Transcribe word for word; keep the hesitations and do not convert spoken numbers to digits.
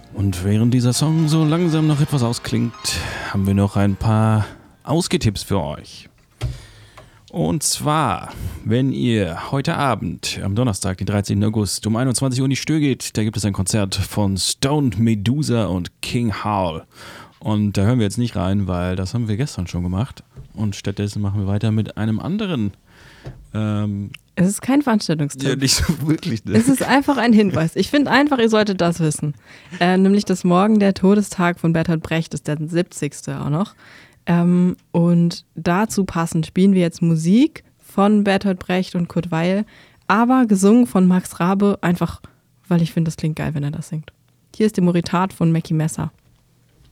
Und während dieser Song so langsam noch etwas ausklingt, haben wir noch ein paar Ausgehtipps für euch. Und zwar, wenn ihr heute Abend, am Donnerstag, den dreizehnten August, um einundzwanzig Uhr in die Stör geht, da gibt es ein Konzert von Stoned Medusa und King Howl. Und da hören wir jetzt nicht rein, weil das haben wir gestern schon gemacht. Und stattdessen machen wir weiter mit einem anderen. Ähm, es ist kein Veranstaltungstipp. Ja, nicht so wirklich. Ne? Es ist einfach ein Hinweis. Ich finde einfach, ihr solltet das wissen. Äh, nämlich, dass morgen der Todestag von Bertolt Brecht ist, der siebzigste auch noch. Ähm, und dazu passend spielen wir jetzt Musik von Bertolt Brecht und Kurt Weill, aber gesungen von Max Rabe, einfach weil ich finde, das klingt geil, wenn er das singt. Hier ist die Moritat von Mackie Messer.